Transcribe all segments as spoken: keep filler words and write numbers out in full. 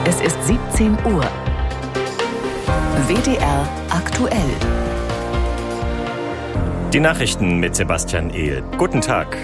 Es ist siebzehn Uhr. W D R aktuell. Die Nachrichten mit Sebastian Ehl. Guten Tag.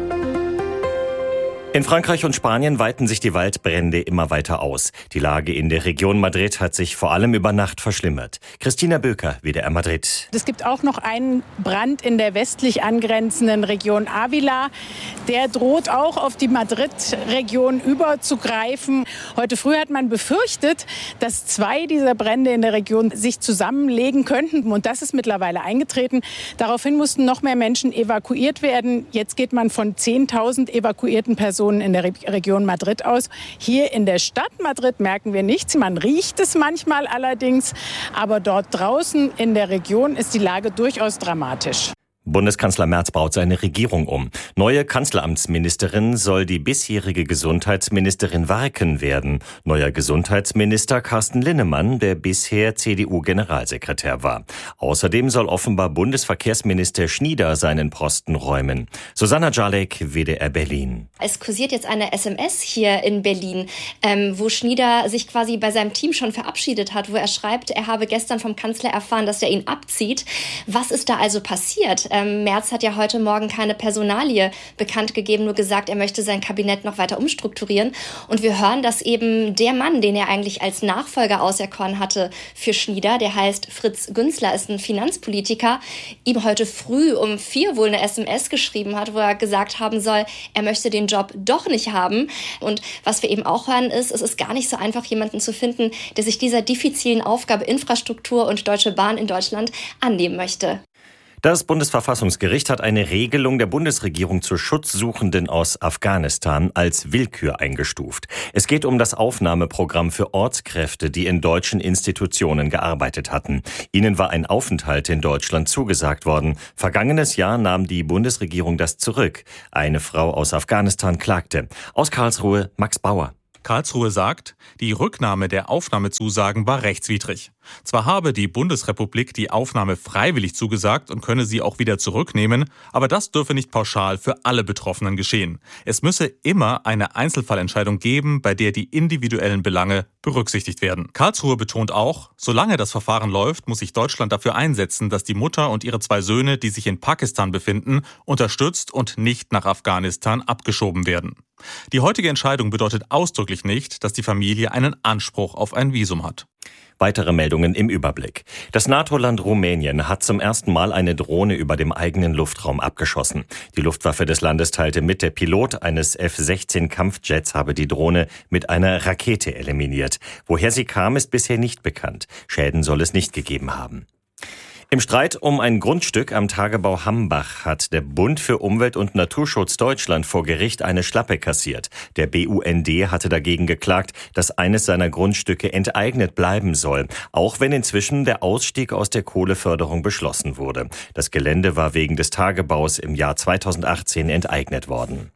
In Frankreich und Spanien weiten sich die Waldbrände immer weiter aus. Die Lage in der Region Madrid hat sich vor allem über Nacht verschlimmert. Christina Böker, W D R Madrid. Es gibt auch noch einen Brand in der westlich angrenzenden Region Ávila. Der droht auch auf die Madrid-Region überzugreifen. Heute früh hat man befürchtet, dass zwei dieser Brände in der Region sich zusammenlegen könnten. Und das ist mittlerweile eingetreten. Daraufhin mussten noch mehr Menschen evakuiert werden. Jetzt geht man von zehntausend evakuierten Personen in der Re- Region Madrid aus. Hier in der Stadt Madrid merken wir nichts. Man riecht es manchmal allerdings. Aber dort draußen in der Region ist die Lage durchaus dramatisch. Bundeskanzler Merz baut seine Regierung um. Neue Kanzleramtsministerin soll die bisherige Gesundheitsministerin Warken werden. Neuer Gesundheitsminister Carsten Linnemann, der bisher C D U-Generalsekretär war. Außerdem soll offenbar Bundesverkehrsminister Schnieder seinen Posten räumen. Susanna Jalek, W D R Berlin. Es kursiert jetzt eine S M S hier in Berlin, ähm, wo Schnieder sich quasi bei seinem Team schon verabschiedet hat, wo er schreibt, er habe gestern vom Kanzler erfahren, dass er ihn abzieht. Was ist da also passiert? Ähm, Merz hat ja heute Morgen keine Personalie bekannt gegeben, nur gesagt, er möchte sein Kabinett noch weiter umstrukturieren. Und wir hören, dass eben der Mann, den er eigentlich als Nachfolger auserkoren hatte für Schnieder, der heißt Fritz Günzler, ist ein Finanzpolitiker, ihm heute früh um vier wohl eine S M S geschrieben hat, wo er gesagt haben soll, er möchte den Job doch nicht haben. Und was wir eben auch hören ist, es ist gar nicht so einfach, jemanden zu finden, der sich dieser diffizilen Aufgabe Infrastruktur und Deutsche Bahn in Deutschland annehmen möchte. Das Bundesverfassungsgericht hat eine Regelung der Bundesregierung zu Schutzsuchenden aus Afghanistan als Willkür eingestuft. Es geht um das Aufnahmeprogramm für Ortskräfte, die in deutschen Institutionen gearbeitet hatten. Ihnen war ein Aufenthalt in Deutschland zugesagt worden. Vergangenes Jahr nahm die Bundesregierung das zurück. Eine Frau aus Afghanistan klagte. Aus Karlsruhe, Max Bauer. Karlsruhe sagt, die Rücknahme der Aufnahmezusagen war rechtswidrig. Zwar habe die Bundesrepublik die Aufnahme freiwillig zugesagt und könne sie auch wieder zurücknehmen, aber das dürfe nicht pauschal für alle Betroffenen geschehen. Es müsse immer eine Einzelfallentscheidung geben, bei der die individuellen Belange berücksichtigt werden. Karlsruhe betont auch, solange das Verfahren läuft, muss sich Deutschland dafür einsetzen, dass die Mutter und ihre zwei Söhne, die sich in Pakistan befinden, unterstützt und nicht nach Afghanistan abgeschoben werden. Die heutige Entscheidung bedeutet ausdrücklich nicht, dass die Familie einen Anspruch auf ein Visum hat. Weitere Meldungen im Überblick. Das NATO-Land Rumänien hat zum ersten Mal eine Drohne über dem eigenen Luftraum abgeschossen. Die Luftwaffe des Landes teilte mit, der Pilot eines F sechzehn Kampfjets habe die Drohne mit einer Rakete eliminiert. Woher sie kam, ist bisher nicht bekannt. Schäden soll es nicht gegeben haben. Im Streit um ein Grundstück am Tagebau Hambach hat der Bund für Umwelt und Naturschutz Deutschland vor Gericht eine Schlappe kassiert. Der B U N D hatte dagegen geklagt, dass eines seiner Grundstücke enteignet bleiben soll, auch wenn inzwischen der Ausstieg aus der Kohleförderung beschlossen wurde. Das Gelände war wegen des Tagebaus im Jahr zweitausendachtzehn enteignet worden.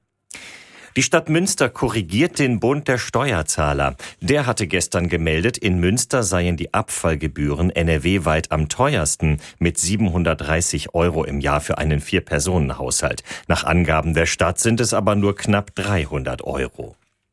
Die Stadt Münster korrigiert den Bund der Steuerzahler. Der hatte gestern gemeldet, in Münster seien die Abfallgebühren N R W-weit am teuersten mit siebenhundertdreißig Euro im Jahr für einen Vier-Personen-Haushalt. Nach Angaben der Stadt sind es aber nur knapp dreihundert Euro.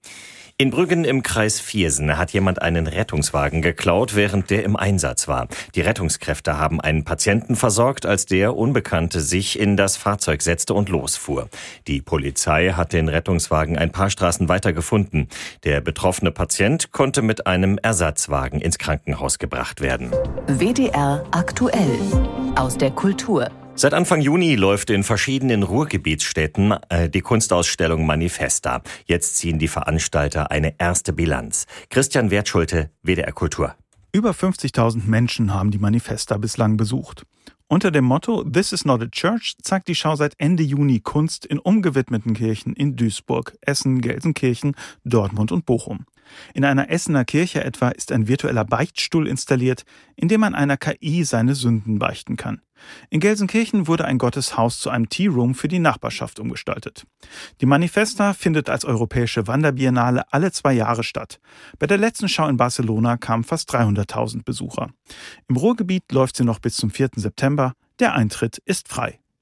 In Brüggen im Kreis Viersen hat jemand einen Rettungswagen geklaut, während der im Einsatz war. Die Rettungskräfte haben einen Patienten versorgt, als der Unbekannte sich in das Fahrzeug setzte und losfuhr. Die Polizei hat den Rettungswagen ein paar Straßen weiter gefunden. Der betroffene Patient konnte mit einem Ersatzwagen ins Krankenhaus gebracht werden. W D R aktuell aus der Kultur. Seit Anfang Juni läuft in verschiedenen Ruhrgebietsstädten äh, die Kunstausstellung Manifesta. Jetzt ziehen die Veranstalter eine erste Bilanz. Christian Wertschulte, W D R Kultur. Über fünfzigtausend Menschen haben die Manifesta bislang besucht. Unter dem Motto This is not a church zeigt die Schau seit Ende Juni Kunst in umgewidmeten Kirchen in Duisburg, Essen, Gelsenkirchen, Dortmund und Bochum. In einer Essener Kirche etwa ist ein virtueller Beichtstuhl installiert, in dem man einer K I seine Sünden beichten kann. In Gelsenkirchen wurde ein Gotteshaus zu einem Tea Room für die Nachbarschaft umgestaltet. Die Manifesta findet als europäische Wanderbiennale alle zwei Jahre statt. Bei der letzten Schau in Barcelona kamen fast dreihunderttausend Besucher. Im Ruhrgebiet läuft sie noch bis zum vierten September. Der Eintritt ist frei.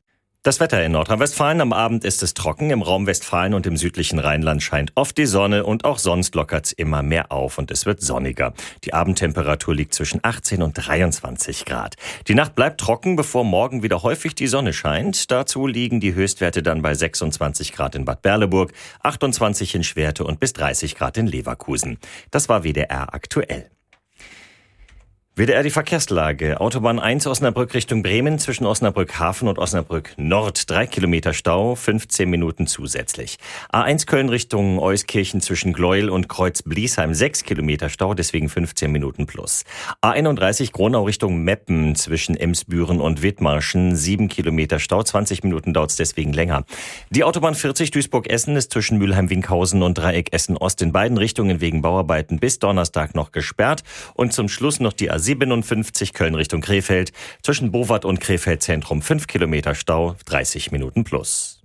Das Wetter in Nordrhein-Westfalen. Am Abend ist es trocken. Im Raum Westfalen und im südlichen Rheinland scheint oft die Sonne und auch sonst lockert's immer mehr auf und es wird sonniger. Die Abendtemperatur liegt zwischen achtzehn und dreiundzwanzig Grad. Die Nacht bleibt trocken, bevor morgen wieder häufig die Sonne scheint. Dazu liegen die Höchstwerte dann bei sechsundzwanzig Grad in Bad Berleburg, achtundzwanzig in Schwerte und bis dreißig Grad in Leverkusen. Das war W D R aktuell. W D R die Verkehrslage. Autobahn eins Osnabrück Richtung Bremen zwischen Osnabrück Hafen und Osnabrück Nord. Drei Kilometer Stau, fünfzehn Minuten zusätzlich. A eins Köln Richtung Euskirchen zwischen Gleuel und Kreuz-Bliesheim. Sechs Kilometer Stau, deswegen fünfzehn Minuten plus. A einunddreißig Gronau Richtung Meppen zwischen Emsbüren und Wittmarschen. Sieben Kilometer Stau, zwanzig Minuten dauert's deswegen länger. Die Autobahn vierzig Duisburg-Essen ist zwischen Mülheim-Winkhausen und Dreieck Essen-Ost in beiden Richtungen wegen Bauarbeiten bis Donnerstag noch gesperrt. Und zum Schluss noch die A siebenundfünfzig Köln Richtung Krefeld. Zwischen Bowat und Krefeld Zentrum fünf Kilometer Stau, dreißig Minuten plus.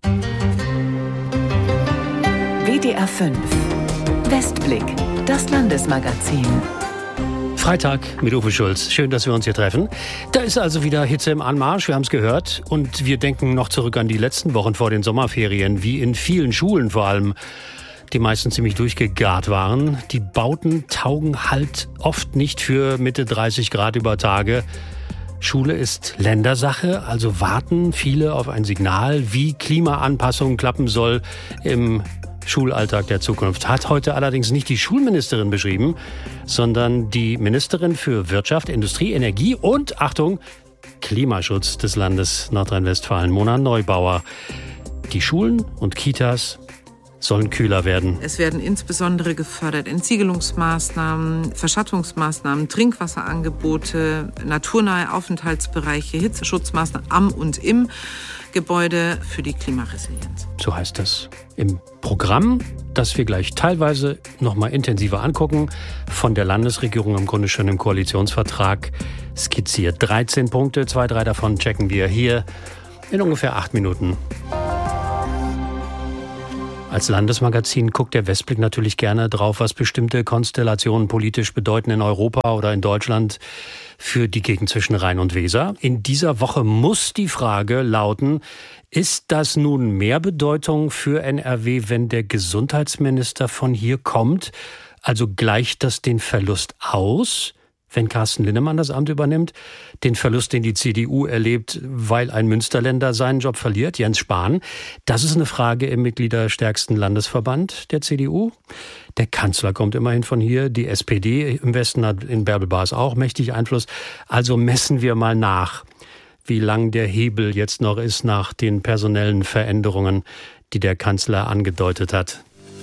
W D R fünf Westblick, das Landesmagazin. Freitag mit Uwe Schulz. Schön, dass wir uns hier treffen. Da ist also wieder Hitze im Anmarsch, wir haben es gehört. Und wir denken noch zurück an die letzten Wochen vor den Sommerferien, wie in vielen Schulen vor allem die meisten ziemlich durchgegart waren. Die Bauten taugen halt oft nicht für Mitte dreißig Grad über Tage. Schule ist Ländersache, also warten viele auf ein Signal, wie Klimaanpassung klappen soll im Schulalltag der Zukunft. Hat heute allerdings nicht die Schulministerin beschrieben, sondern die Ministerin für Wirtschaft, Industrie, Energie und, Achtung, Klimaschutz des Landes Nordrhein-Westfalen, Mona Neubauer. Die Schulen und Kitas sollen kühler werden. Es werden insbesondere gefördert Entsiegelungsmaßnahmen, Verschattungsmaßnahmen, Trinkwasserangebote, naturnahe Aufenthaltsbereiche, Hitzeschutzmaßnahmen am und im Gebäude für die Klimaresilienz. So heißt das im Programm, das wir gleich teilweise noch mal intensiver angucken, von der Landesregierung im Grunde schon im Koalitionsvertrag skizziert. dreizehn Punkte, zwei, drei davon checken wir hier in ungefähr acht Minuten. Als Landesmagazin guckt der Westblick natürlich gerne drauf, was bestimmte Konstellationen politisch bedeuten in Europa oder in Deutschland für die Gegend zwischen Rhein und Weser. In dieser Woche muss die Frage lauten, ist das nun mehr Bedeutung für N R W, wenn der Gesundheitsminister von hier kommt? Also gleicht das den Verlust aus, wenn Carsten Linnemann das Amt übernimmt? Den Verlust, den die C D U erlebt, weil ein Münsterländer seinen Job verliert, Jens Spahn. Das ist eine Frage im mitgliederstärksten Landesverband der C D U. Der Kanzler kommt immerhin von hier. Die S P D im Westen hat in Bärbel-Bas auch mächtig Einfluss. Also messen wir mal nach, wie lang der Hebel jetzt noch ist nach den personellen Veränderungen, die der Kanzler angedeutet hat.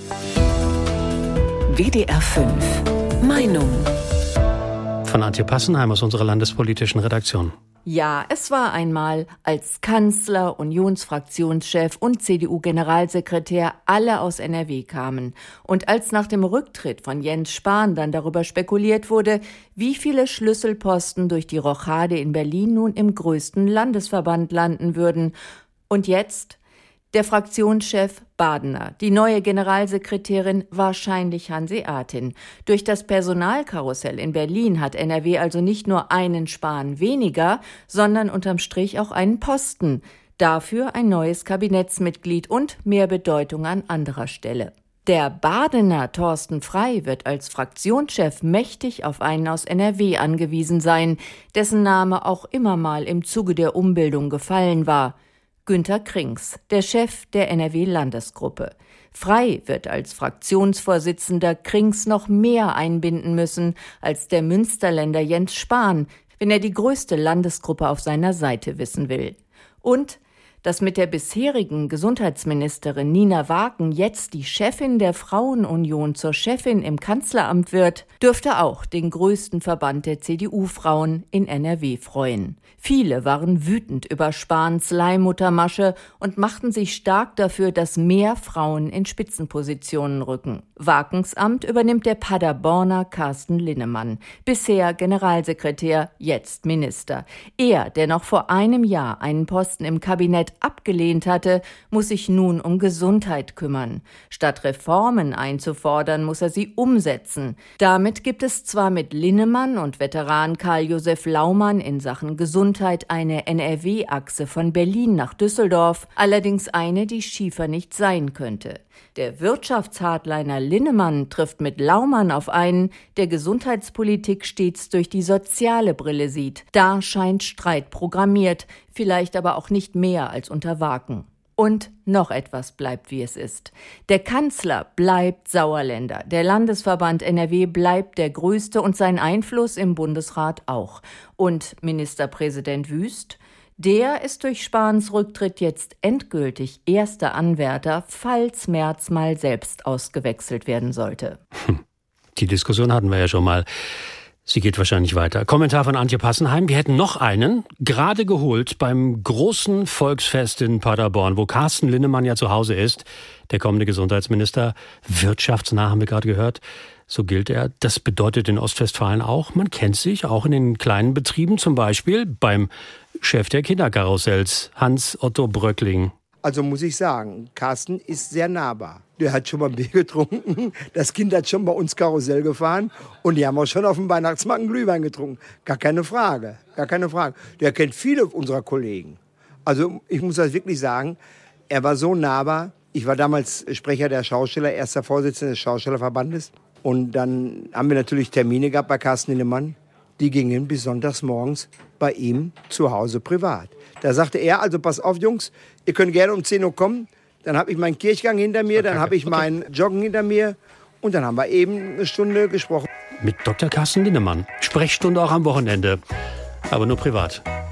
W D R fünf Meinung. Von Antje Passenheim aus unserer landespolitischen Redaktion. Ja, es war einmal, als Kanzler, Unionsfraktionschef und C D U-Generalsekretär alle aus N R W kamen. Und als nach dem Rücktritt von Jens Spahn dann darüber spekuliert wurde, wie viele Schlüsselposten durch die Rochade in Berlin nun im größten Landesverband landen würden. Und jetzt? Der Fraktionschef Badener, die neue Generalsekretärin wahrscheinlich Hanseatin. Durch das Personalkarussell in Berlin hat N R W also nicht nur einen Spahn weniger, sondern unterm Strich auch einen Posten. Dafür ein neues Kabinettsmitglied und mehr Bedeutung an anderer Stelle. Der Badener Thorsten Frey wird als Fraktionschef mächtig auf einen aus N R W angewiesen sein, dessen Name auch immer mal im Zuge der Umbildung gefallen war. Günter Krings, der Chef der N R W-Landesgruppe. Frey wird als Fraktionsvorsitzender Krings noch mehr einbinden müssen als der Münsterländer Jens Spahn, wenn er die größte Landesgruppe auf seiner Seite wissen will. Und dass mit der bisherigen Gesundheitsministerin Nina Waken jetzt die Chefin der Frauenunion zur Chefin im Kanzleramt wird, dürfte auch den größten Verband der C D U-Frauen in N R W freuen. Viele waren wütend über Spahns Leihmuttermasche und machten sich stark dafür, dass mehr Frauen in Spitzenpositionen rücken. Wakens Amt übernimmt der Paderborner Carsten Linnemann, bisher Generalsekretär, jetzt Minister. Er, der noch vor einem Jahr einen Posten im Kabinett abgelehnt hatte, muss sich nun um Gesundheit kümmern. Statt Reformen einzufordern, muss er sie umsetzen. Damit gibt es zwar mit Linnemann und Veteran Karl-Josef Laumann in Sachen Gesundheit eine N R W-Achse von Berlin nach Düsseldorf, allerdings eine, die schiefer nicht sein könnte. Der Wirtschaftshardliner Linnemann trifft mit Laumann auf einen, der Gesundheitspolitik stets durch die soziale Brille sieht. Da scheint Streit programmiert, vielleicht aber auch nicht mehr als unter Waken. Und noch etwas bleibt, wie es ist. Der Kanzler bleibt Sauerländer, der Landesverband N R W bleibt der größte und sein Einfluss im Bundesrat auch. Und Ministerpräsident Wüst? Der ist durch Spahns Rücktritt jetzt endgültig erster Anwärter, falls Merz mal selbst ausgewechselt werden sollte. Die Diskussion hatten wir ja schon mal. Sie geht wahrscheinlich weiter. Kommentar von Antje Passenheim. Wir hätten noch einen, gerade geholt beim großen Volksfest in Paderborn, wo Carsten Linnemann ja zu Hause ist, der kommende Gesundheitsminister. Wirtschaftsnah haben wir gerade gehört. So gilt er. Das bedeutet in Ostwestfalen auch, man kennt sich auch in den kleinen Betrieben, zum Beispiel beim Chef der Kinderkarussells, Hans-Otto Bröckling. Also muss ich sagen, Carsten ist sehr nahbar. Der hat schon mal Bier getrunken, das Kind hat schon bei uns Karussell gefahren und die haben auch schon auf dem Weihnachtsmarkt einen Glühwein getrunken. Gar keine Frage, gar keine Frage. Der kennt viele unserer Kollegen. Also ich muss das wirklich sagen, er war so nahbar. Ich war damals Sprecher der Schausteller, erster Vorsitzender des Schaustellerverbandes. Und dann haben wir natürlich Termine gehabt bei Carsten Linnemann. Die gingen bis sonntags morgens bei ihm zu Hause privat. Da sagte er, also pass auf Jungs, ihr könnt gerne um zehn Uhr kommen. Dann habe ich meinen Kirchgang hinter mir, dann habe ich meinen Joggen hinter mir. Und dann haben wir eben eine Stunde gesprochen. Mit Doktor Carsten Linnemann. Sprechstunde auch am Wochenende. Aber nur privat.